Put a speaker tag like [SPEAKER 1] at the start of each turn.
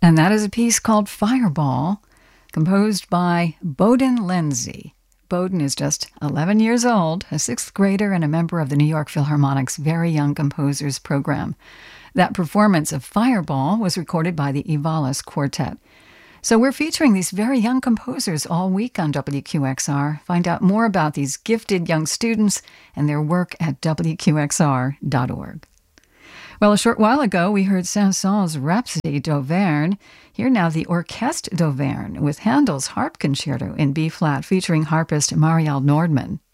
[SPEAKER 1] And that is a piece called Fireball, composed by Bowden Lindsay. Bowden is just 11 years old, a sixth grader and a member of the New York Philharmonic's Very Young Composers program. That performance of Fireball was recorded by the Evalis Quartet. So we're featuring these very young composers all week on WQXR. Find out more about these gifted young students and their work at WQXR.org. Well, a short while ago, we heard Saint-Saëns' Rhapsody d'Auvergne. Here now, the Orchestre d'Auvergne with Handel's Harp Concerto in B-flat, featuring harpist Marielle Nordman.